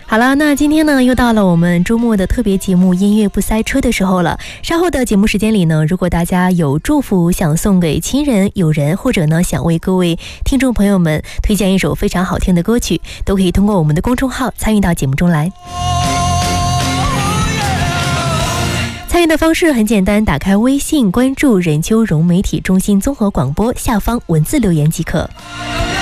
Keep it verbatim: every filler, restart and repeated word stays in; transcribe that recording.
好了，那今天呢又到了我们周末的特别节目音乐不塞车的时候了。稍后的节目时间里呢，如果大家有祝福想送给亲人友人，或者呢想为各位听众朋友们推荐一首非常好听的歌曲，都可以通过我们的公众号参与到节目中来。参与的方式很简单，打开微信关注任秋荣媒体中心综合广播，下方文字留言即可。